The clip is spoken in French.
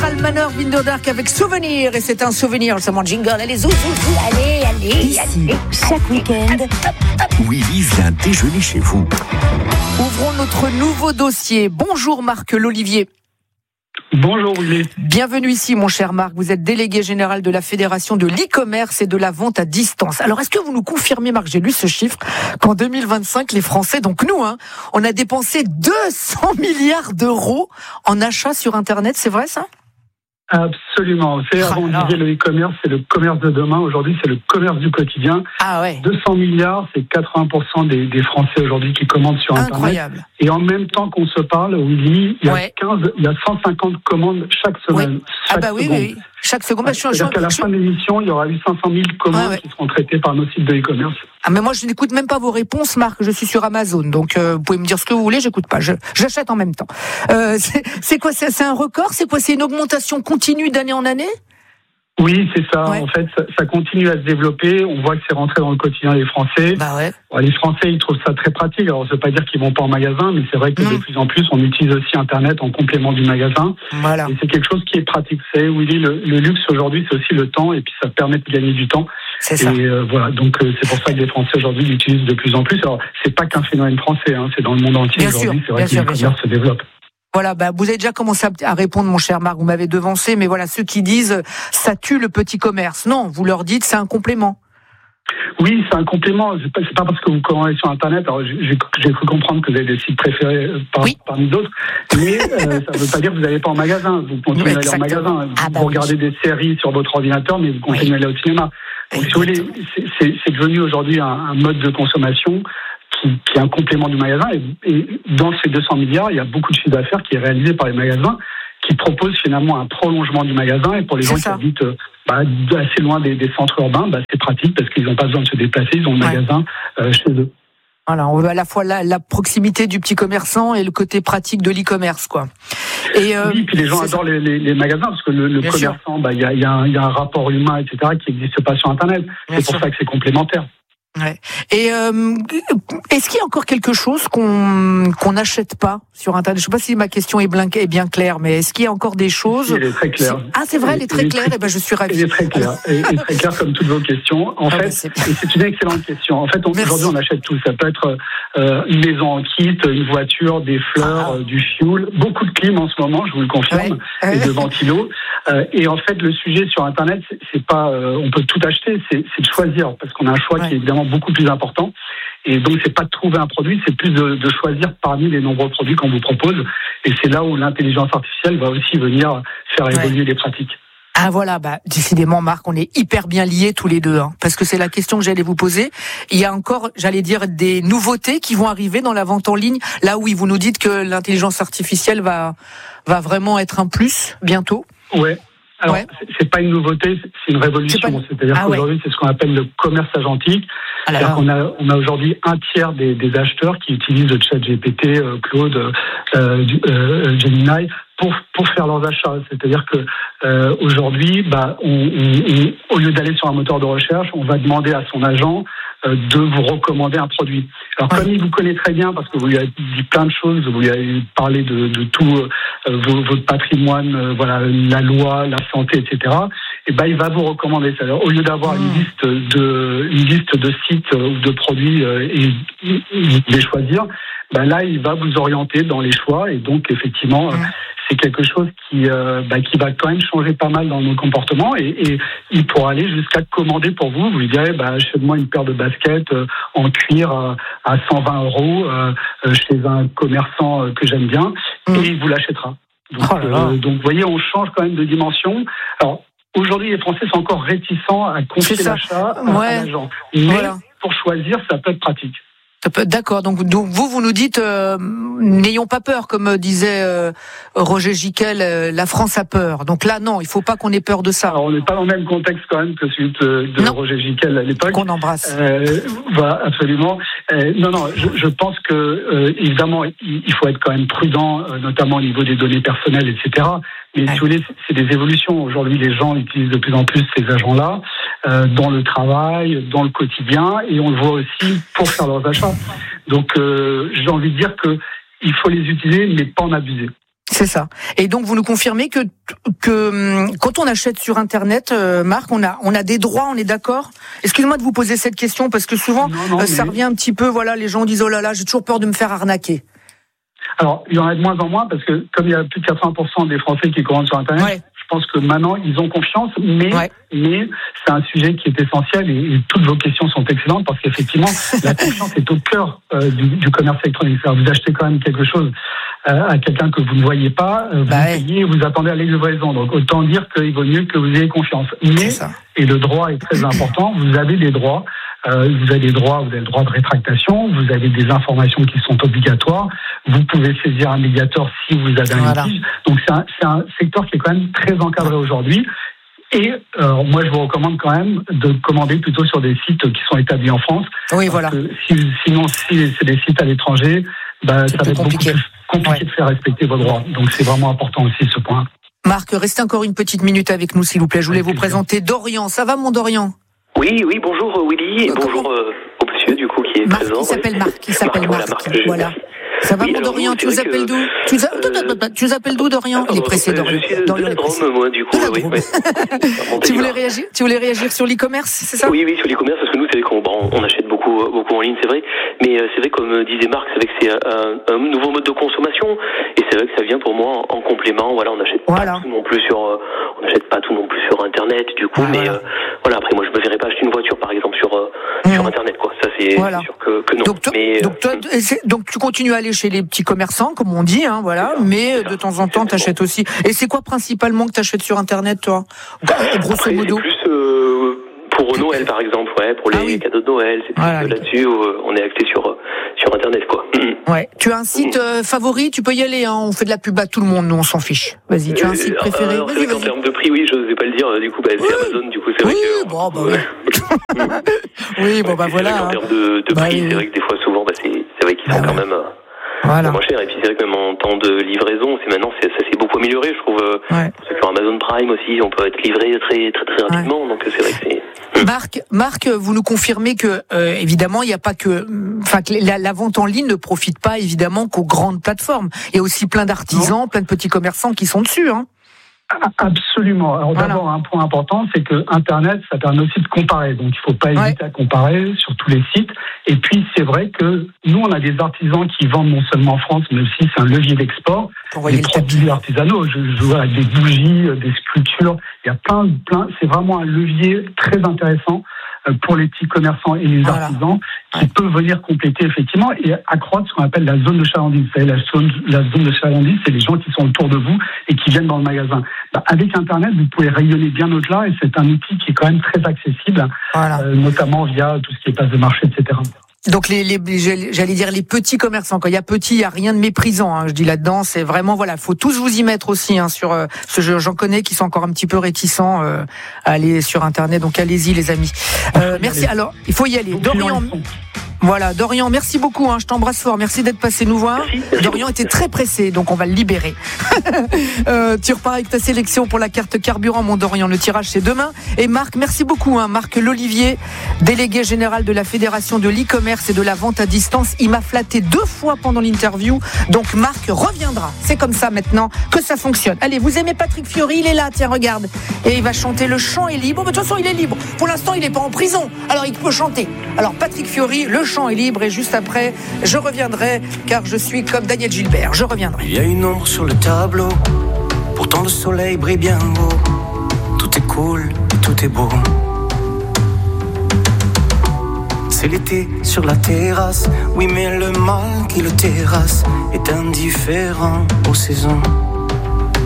Manor Winterdark avec Souvenir, et c'est un souvenir, c'est mon jingle, allez zou, allez. Ici, chaque week-end, Willy vient déjeuner chez vous. Ouvrons notre nouveau dossier. Bonjour Marc Lolivier. Bonjour Willy. Bienvenue ici mon cher Marc, vous êtes délégué général de la Fédération de l'e-commerce et de la vente à distance. Alors est-ce que vous nous confirmez, Marc, j'ai lu ce chiffre, qu'en 2025 les Français, donc nous, on a dépensé 200 milliards d'euros en achats sur Internet, c'est vrai ça ? Absolument. Avant, on disait le e-commerce, c'est le commerce de demain. Aujourd'hui, c'est le commerce du quotidien. Ah ouais. 200 milliards, c'est 80% des Français aujourd'hui qui commandent sur Internet. Incroyable. Et en même temps qu'on se parle, Willy, il y a 150 commandes chaque semaine. Ouais. Oui. Chaque seconde. C'est-à-dire qu'à la fin de l'émission, il y aura eu 500 000 commandes qui seront traitées par nos sites de e-commerce. Ah, mais moi, je n'écoute même pas vos réponses, Marc. Je suis sur Amazon. Donc, vous pouvez me dire ce que vous voulez, j'écoute pas. J'achète en même temps. C'est quoi? C'est un record? C'est quoi? C'est une augmentation continue d'année en année? Oui, c'est ça. Ouais. En fait, ça continue à se développer. On voit que c'est rentré dans le quotidien des Français. Bah ouais. Les Français, ils trouvent ça très pratique. Alors, ça veut pas dire qu'ils vont pas en magasin, mais c'est vrai que de plus en plus, on utilise aussi Internet en complément du magasin. Voilà. Et c'est quelque chose qui est pratique. Vous savez, Willy, le luxe aujourd'hui, c'est aussi le temps, et puis ça permet de gagner du temps. C'est ça. Et voilà. Donc, c'est pour ça que les Français aujourd'hui l'utilisent de plus en plus. Alors, c'est pas qu'un phénomène français, c'est dans le monde entier aujourd'hui. C'est vrai que l'e-commerce se développe. Voilà, vous avez déjà commencé à répondre, mon cher Marc, vous m'avez devancé, mais voilà, ceux qui disent ça tue le petit commerce. Non, vous leur dites c'est un complément. Oui, c'est un complément. C'est pas parce que vous commandez sur Internet. Alors, j'ai cru comprendre que vous avez des sites préférés parmi d'autres, mais ça ne veut pas dire que vous n'allez pas en magasin. Vous continuez à aller en magasin. Vous regardez des séries sur votre ordinateur, mais vous continuez à aller au cinéma. Donc, si vous voulez, c'est devenu aujourd'hui un mode de consommation qui est un complément du magasin. Et dans ces 200 milliards, il y a beaucoup de chiffre d'affaires qui est réalisé par les magasins, qui proposent finalement un prolongement du magasin. Et pour les gens qui habitent assez loin des centres urbains, c'est pratique parce qu'ils n'ont pas besoin de se déplacer, ils ont le magasin chez eux. Voilà, on veut à la fois la proximité du petit commerçant et le côté pratique de l'e-commerce, quoi. Et oui, puis les gens adorent les magasins parce que le commerçant, il y a un rapport humain, etc., qui n'existe pas sur Internet. C'est pour ça que c'est complémentaire. Ouais. Et est-ce qu'il y a encore quelque chose qu'on n'achète pas sur Internet? Je ne sais pas si ma question est bien claire, mais est-ce qu'il y a encore des choses? Elle est très claire. Ah, c'est vrai, elle est très claire. Et je suis ravi. Elle est très claire. Elle est très claire comme toutes vos questions. En fait, c'est une excellente question. En fait, aujourd'hui, on achète tout. Ça peut être une maison en kit, une voiture, des fleurs, du fioul, beaucoup de clim en ce moment, je vous le confirme, et de ventilo. Et en fait, le sujet sur Internet, c'est pas, on peut tout acheter, c'est de choisir, parce qu'on a un choix qui est évidemment beaucoup plus important. Et donc, c'est pas de trouver un produit, c'est plus de choisir parmi les nombreux produits qu'on vous propose. Et c'est là où l'intelligence artificielle va aussi venir faire évoluer les pratiques. Ah voilà, décidément Marc, on est hyper bien liés tous les deux, parce que c'est la question que j'allais vous poser. Il y a encore, j'allais dire, des nouveautés qui vont arriver dans la vente en ligne, là où vous nous dites que l'intelligence artificielle va vraiment être un plus bientôt. Ouais. Alors, c'est pas une nouveauté, c'est une révolution. C'est-à-dire qu'aujourd'hui, c'est ce qu'on appelle le commerce agentique. C'est-à-dire qu'on a aujourd'hui un tiers des acheteurs qui utilisent le ChatGPT, Claude, Gemini pour faire leurs achats. C'est-à-dire que aujourd'hui, au lieu d'aller sur un moteur de recherche, on va demander à son agent de vous recommander un produit. Alors comme il vous connaît très bien, parce que vous lui avez dit plein de choses, vous lui avez parlé de tout votre patrimoine, la loi, la santé, etc. Et il va vous recommander. C'est-à-dire, au lieu d'avoir une liste de sites ou de produits et les choisir, là il va vous orienter dans les choix, et donc effectivement c'est quelque chose qui va quand même changer pas mal dans nos comportements, et il pourra aller jusqu'à commander pour vous. Vous lui direz, achète-moi une paire de baskets en cuir à 120 € chez un commerçant que j'aime bien, et il vous l'achètera. Donc vous voyez, on change quand même de dimension. Alors aujourd'hui, les Français sont encore réticents à confier l'achat à l'agent, mais pour choisir, ça peut être pratique. D'accord, donc vous nous dites n'ayons pas peur, comme disait Roger Giquel, la France a peur. Donc là non, il faut pas qu'on ait peur de ça. Alors, on n'est pas dans le même contexte quand même que celui de Roger Giquel à l'époque. Qu'on embrasse. Absolument. Je pense que évidemment il faut être quand même prudent, notamment au niveau des données personnelles, etc. Mais si vous voulez, c'est des évolutions. Aujourd'hui, les gens utilisent de plus en plus ces agents-là dans le travail, dans le quotidien, et on le voit aussi pour faire leurs achats. Donc, j'ai envie de dire que il faut les utiliser, mais pas en abuser. C'est ça. Et donc vous nous confirmez que quand on achète sur Internet, Marc, on a des droits, on est d'accord ? Excuse-moi de vous poser cette question parce que souvent ça revient un petit peu. Voilà, les gens disent oh là là, j'ai toujours peur de me faire arnaquer. Alors il y en a de moins en moins parce que comme il y a plus de 80% des Français qui commandent sur Internet. Je pense que maintenant, ils ont confiance, mais c'est un sujet qui est essentiel et toutes vos questions sont excellentes parce qu'effectivement, la confiance est au cœur du commerce électronique. Alors, vous achetez quand même quelque chose à quelqu'un que vous ne voyez pas, vous payez, vous attendez à la livraison. Donc, autant dire qu'il vaut mieux que vous ayez confiance. Mais, et le droit est très important, vous avez des droits. Vous avez le droit de rétractation, vous avez des informations qui sont obligatoires, vous pouvez saisir un médiateur si vous avez un litige. Donc c'est un secteur qui est quand même très encadré aujourd'hui. Et moi je vous recommande quand même de commander plutôt sur des sites qui sont établis en France. Oui, voilà. Sinon si c'est des sites à l'étranger, ça va être compliqué de faire respecter vos droits. Donc c'est vraiment important aussi ce point. Marc, restez encore une petite minute avec nous s'il vous plaît. Je voulais vous présenter Dorian. Ça va mon Dorian ? Oui, bonjour Willy, et bonjour au monsieur du coup qui est Marc, présent. Il s'appelle Marc. Voilà. Ça va mon Dorian, tu nous appelles d'où ? Tu nous appelles d'où Dorian ? Il est pressé Dorian. Je suis de la Drôme moi du coup. Oui. Tu voulais réagir sur l'e-commerce, c'est ça ? Oui, sur l'e-commerce parce que nous c'est vrai qu'on achète beaucoup en ligne, c'est vrai. Mais c'est vrai comme disait Marc, c'est vrai que c'est un nouveau mode de consommation et c'est vrai que ça vient pour moi en complément. Voilà, on n'achète pas tout non plus sur Internet du coup, mais voilà après moi je me verrais pas acheter une voiture par exemple sur Internet quoi. Ça c'est sûr que non. Donc tu continues à aller chez les petits commerçants comme on dit mais de temps en temps t'achètes aussi. Et c'est quoi principalement que t'achètes sur Internet toi ? Grosso modo. C'est plus pour Noël par exemple, pour les cadeaux de Noël, c'est plus là-dessus où on est acté sur Internet quoi. Ouais. Tu as un site favori, tu peux y aller, on fait de la pub à tout le monde, nous on s'en fiche. Vas-y, tu as un site préféré ? En termes de prix, je n'osais pas le dire, du coup, c'est Amazon, du coup, c'est vrai que... Oui, voilà. En termes de prix, c'est vrai que des fois, souvent, c'est vrai qu'ils sont quand même... moins cher, et puis c'est vrai que même en temps de livraison, ça s'est beaucoup amélioré, je trouve. Pour ceux qui ont Amazon Prime aussi, on peut être livré très très très rapidement, donc c'est vrai que c'est... Marc, vous nous confirmez que évidemment il n'y a pas que la vente en ligne ne profite pas évidemment qu'aux grandes plateformes. Il y a aussi plein d'artisans, plein de petits commerçants qui sont dessus. Absolument. Alors d'abord, un point important, c'est que Internet, ça permet aussi de comparer. Donc, il ne faut pas hésiter à comparer sur tous les sites. Et puis, c'est vrai que nous, on a des artisans qui vendent non seulement en France, mais aussi c'est un levier d'export. Des produits artisanaux. Je vois des bougies, des sculptures. Il y a plein. C'est vraiment un levier très intéressant pour les petits commerçants et les artisans qui peuvent venir compléter effectivement et accroître ce qu'on appelle la zone de chalandise. Vous savez, la zone de chalandise, c'est les gens qui sont autour de vous et qui viennent dans le magasin. Avec Internet, vous pouvez rayonner bien au-delà et c'est un outil qui est quand même très accessible, notamment via tout ce qui est place de marché, etc. Donc j'allais dire les petits commerçants. Quand il y a petit, il y a rien de méprisant. Je dis là-dedans, c'est vraiment faut tous vous y mettre aussi sur ce jeu. J'en connais qui sont encore un petit peu réticents à aller sur Internet. Donc allez-y les amis. Merci. Alors il faut y aller. Dorian, merci beaucoup. Je t'embrasse fort. Merci d'être passé nous voir. Merci. Dorian était très pressé, donc on va le libérer. Tu repars avec ta sélection pour la carte carburant, mon Dorian. Le tirage, c'est demain. Et Marc, merci beaucoup. Marc Lolivier, délégué général de la Fédération de l'e-commerce et de la vente à distance. Il m'a flatté 2 fois pendant l'interview. Donc Marc reviendra. C'est comme ça maintenant que ça fonctionne. Allez, vous aimez Patrick Fiori ? Il est là, tiens, regarde. Et il va chanter Le Chant est libre. Mais de toute façon, il est libre. Pour l'instant, il n'est pas en prison. Alors, il peut chanter. Alors, Patrick Fiori, Le Chant est libre. Et juste après, je reviendrai, car je suis comme Daniel Gilbert. Je reviendrai. Il y a une ombre sur le tableau. Pourtant, le soleil brille bien haut. Tout est cool, tout est beau. C'est l'été sur la terrasse. Oui, mais le mal qui le terrasse est indifférent aux saisons.